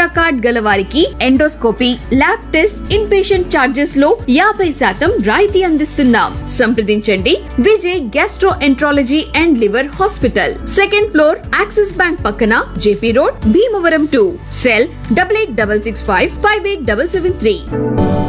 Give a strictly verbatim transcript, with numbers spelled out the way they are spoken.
Card గల వారికి endoscopy, lab test, in patient charges లో యాభై శాతం రాయితీ అందిస్తున్నాం. సంప్రదించండి Vijay gastro enterology and liver hospital, second floor, axis bank పక్కన, JP road, Bhimavaram two. Cell double eight double six five five eight double seven three.